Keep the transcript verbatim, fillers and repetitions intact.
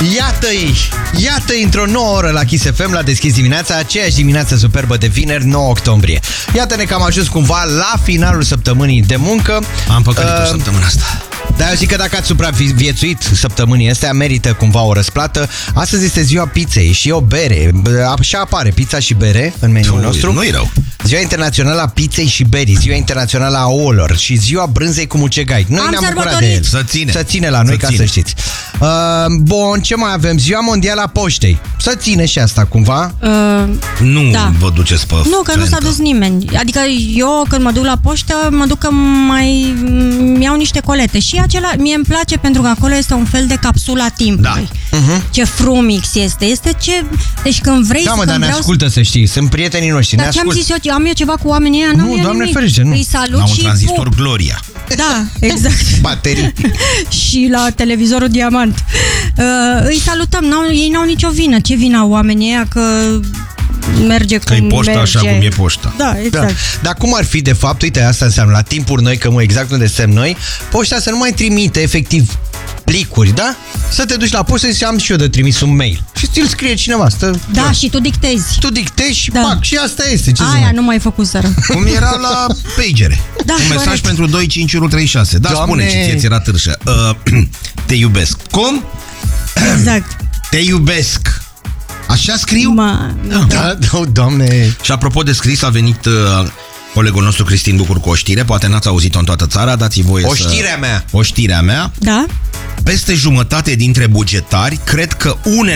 Iată-i! Iată-i într-o nouă oră la Kiss F M, la Deschis dimineața, aceeași dimineață superbă de vineri, nouă octombrie. Iată-ne că am ajuns cumva la finalul săptămânii de muncă. Am păcălit-o uh, săptămâna asta. Dar eu zic că dacă ați supraviețuit săptămânii astea, merită cumva o răsplată. Astăzi este ziua pizzei și o bere. Așa apare, pizza și bere în meniul tu, nostru. Nu-i rău. Ziua internațională a pizzei și berii, ziua internațională a ouălor și ziua brânzei cu mucegai. Noi Am ne-am bucurat sărbătorit. de el. Să ține. Să ține la noi, să ca ține. să știți. Uh, bun, ce mai avem? Ziua mondială a poștei. Să ține și asta cumva. Uh, Nu Da. vă duceți pe nu, că nu s-a dus nimeni. Adică eu când mă duc la poștă, mă duc că mai mi-iau niște colete. Și acela, mie îmi place pentru că acolo este un fel de capsula timpului. Da. Uh-huh. Ce frumix este. Este ce... Deci când vrei Da, să... mă, dar ne vreau... ascultă, să știi. Sunt prietenii noștri, Dar ne ce-am ascultă. zis eu? Am eu ceva cu oamenii ăia? N-am Nu, eu Doamne nimic. ferește, nu. Îi salut La un și tranzistor pup. Gloria. Da, exact. Baterii. Și la televizorul Diamant. Uh, îi salutăm, n-au, ei n-au nicio vină. Ce vină au oamenii ăia că merge Că-i cum poșta merge. așa cum e poșta. Da, exact. Da. Dar cum ar fi de fapt, uite, asta înseamnă la timpuri noi, că mă exact unde suntem noi, poșta să nu mai trimite efectiv plicuri, da? Să te duci la poștă și am și eu de trimis un mail. Și ți-l scrie cineva, stă... Da, și tu dictezi. Tu dictezi și Da. pac, și asta este. Ce să Aia mai... nu mai făcut sără. Cum era la pagere. Da, un mesaj corect. pentru doi cinci unu trei șase. Da, Doamne. spune și ție ți era târșă. Uh, te iubesc. Cum? Exact. Te iubesc. Așa scriu? Ma, Da, da, Doamne... Și apropo de scris, a venit uh, colegul nostru Cristin Bucur cu o știre. Poate n-ați auzit-o în toată țara, dați voie O să... știrea mea. O știrea mea. da? Peste jumătate dintre bugetari cred că unele